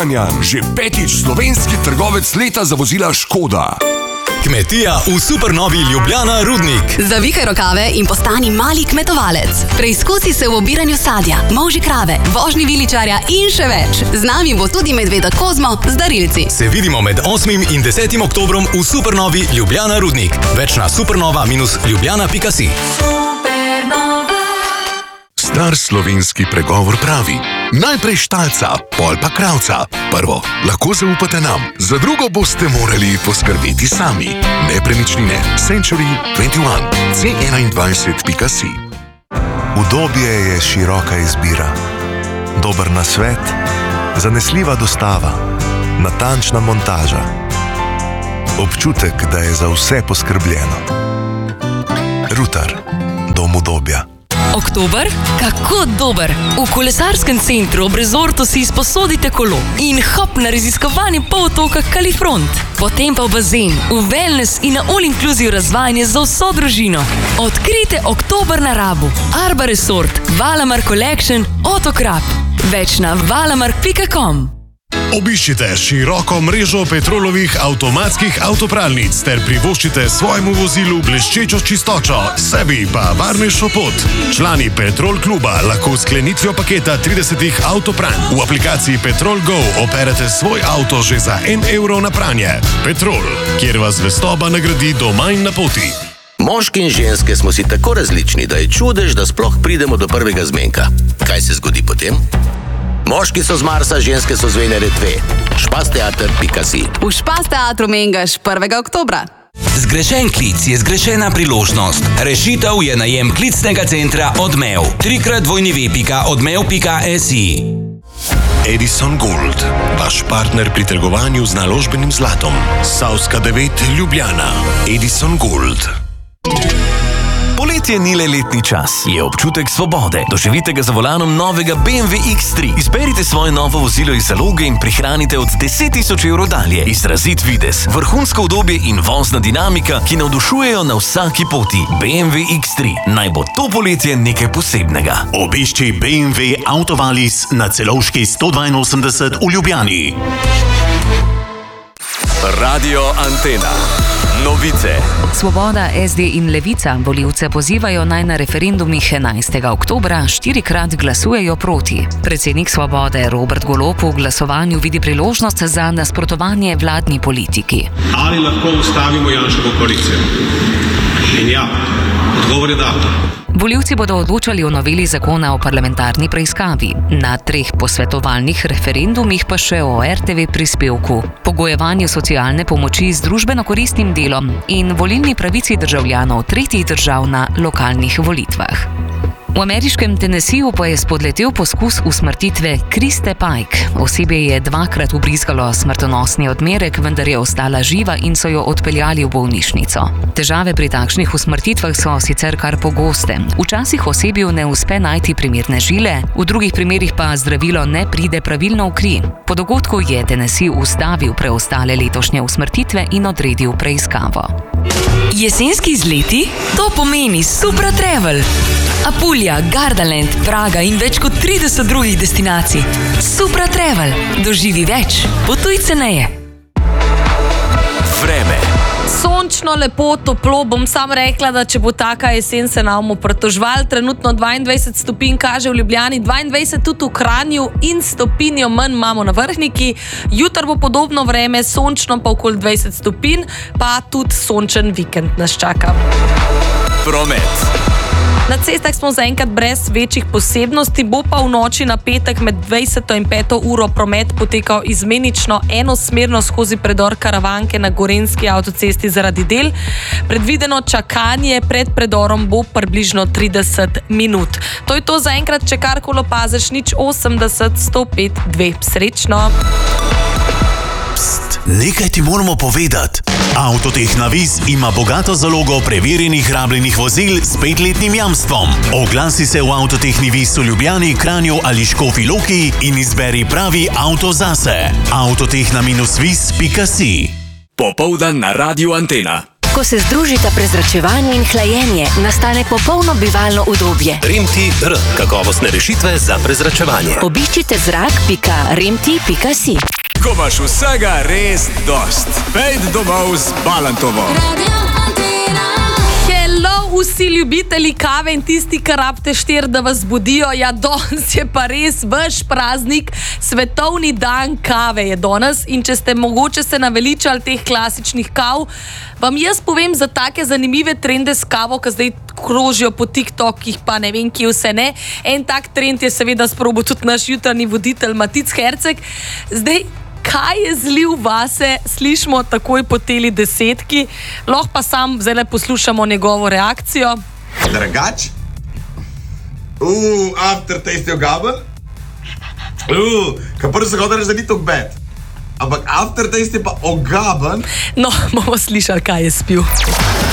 Kranjan, že 5. slovenski trgovec leta za vozila Škoda. Kmetija v supernovi Ljubljana Rudnik. Zavihaj rokave in postani mali kmetovalec. Preizkusi se v obiranju sadja, molži krave, vožnji viličarja in še več. Z nami bo tudi medveda Kozmo z darilci. Se vidimo med 8. in 10. oktobrom v supernovi Ljubljana Rudnik. Več na supernova-ljubljana.si. Star slovenski pregovor pravi: najprej štalca, pol pa kravca. Prvo, lahko zaupate nam, za drugo boste morali poskrbeti sami. Nepremičnine Century 21, c21.si. Udobje je široka izbira. Dober nasvet, zanesljiva dostava, natančna montaža. Občutek, da je za vse poskrbljeno. Rutar, dom udobja. Oktober? Kako dober! V kolesarskem centru ob rezortu si izposodite kolo in hop na raziskovanje polotoka Kalifront. Potem pa v bazen, v wellness in na all-inclusive razvajanje za vso družino. Odkrite oktober na Rabu. Arba Resort, Valamar Collection, Otokrap. Več na valamark.com. Obiščite široko mrežo Petrolovih avtomatskih avtopralnic ter privoščite svojemu vozilu bleščečo čistočo, sebi pa varnejšo pot. Člani Petrol kluba lahko s sklenitvijo paketa 30 avtopranj v aplikaciji Petrol Go operete svoj avto že za 1 evro na pranje. Petrol, kjer vas zvestoba nagradi doma in na poti. Moški in ženske smo si tako različni, da je čudež, da sploh pridemo do prvega zmenka. Kaj se zgodi potem? Moški so z Marsa, ženske so z Venere 2. Špasteater.si. V Špas teatru Mengaš 1. oktobra. Zgrešen klic je zgrešena priložnost. Rešitev je najem klicnega centra Odmev. 3x-odmev.si. Edison Gold, vaš partner pri trgovanju z naložbenim zlatom. Savska 9, Ljubljana. Edison Gold. Poletje ni le letni čas, je občutek svobode. Doživite ga za volanom novega BMW X3. Izberite svoje novo vozilo iz zaloge in prihranite od 10.000 evrov dalje. Izrazit videz, vrhunsko udobje in vozna dinamika, ki navdušujejo na vsaki poti. BMW X3. Naj bo to poletje nekaj posebnega. Obišči BMW Autovalis na Celovški 182 v Ljubljani. Radio Antena. Novice. Svoboda, SD in Levica volivce pozivajo naj na referendumih 11. oktobra 4-krat glasujejo proti. Predsednik Svobode Robert Golob v glasovanju vidi priložnost za nasprotovanje vladni politiki. Ali lahko ustavimo Janševo koalicijo? In ja, odgovor je da. Volivci bodo odločali o noveli zakona o parlamentarni preiskavi, na 3 posvetovalnih referendumih pa še o RTV prispevku, pogojevanju socialne pomoči z družbeno koristnim delom in volilni pravici državljanov tretjih držav na lokalnih volitvah. V ameriškem Tennesseeju pa je spodletel poskus usmrtitve Kriste Pike. Osebje je 2-krat ubrizgalo smrtonosni odmerek, vendar je ostala živa in so jo odpeljali v bolnišnico. Težave pri takšnih usmrtitvah so sicer kar pogoste. Včasih osebju ne uspe najti primerne žile, v drugih primerih pa zdravilo ne pride pravilno v kri. Po dogodku je Tennessee ustavil preostale letošnje usmrtitve in odredil preiskavo. Jesenski izleti? To pomeni Supra Travel. Apulija, Gardaland, Praga in več kot 30 drugih destinacij. Supra Travel. Doživi več. Potuj ceneje. Vreme. Sončno, lepo, toplo, bom sam rekla, da če bo taka jesen, se nam bomo pritožvali. Trenutno 22 stopinj kaže v Ljubljani, 22 tudi v Kranju in stopinjo manj imamo na Vrhniki. Jutri bo podobno vreme, sončno pa okoli 20 stopinj, pa tudi sončen vikend nas čaka. Promet. Na cestah smo zaenkrat brez večjih posebnosti, bo pa v noči na petek med 20 in 5 uro promet potekal izmenično enosmerno skozi predor Karavanke na Gorenjski avtocesti zaradi del. Predvideno čakanje pred predorom bo približno 30 minut. To je to zaenkrat, če karkoli opaziš, 080 105 2. Srečno! Pst, nekaj ti moramo povedati. Avtotehna Viz ima bogato zalogo preverjenih rabljenih vozil s 5-letnim jamstvom. Oglasi se v Avtotehni Viz v Ljubljani, Kranju ali Škofji Loki in izberi pravi avto zase. Avtotehna-viz.si. Popoldan na Radio Antena. Ko se združita prezračevanje in hlajenje, nastane popolno bivalno udobje. Remti-R. Kakovostne rešitve za prezračevanje. Obiščite zrak.remti.si. Ko imaš vsega res dost, pejdi domov z Balantovo. Vsi ljubitelji kave in tisti, ki rabite 4, da vas budijo, ja, danes je pa res vaš praznik, svetovni dan kave je danes in če ste mogoče se naveličali teh klasičnih kav, vam jaz povem za take zanimive trende s kavo, ki zdaj krožijo po TikTokih, pa ne vem, kje vse ne. En tak trend je seveda sprobil tudi naš jutranji voditelj Matic Herceg. Zdaj, kaj je zlil vase, slišimo takoj po teli 10, lahko pa sam zdaj poslušamo njegovo reakcijo. Dragač? Aftertaste je ogaben? Kaj prvi se hoda reči, da ni tok bad. Ampak aftertaste je pa ogaben. No, bomo slišali, kaj je spil.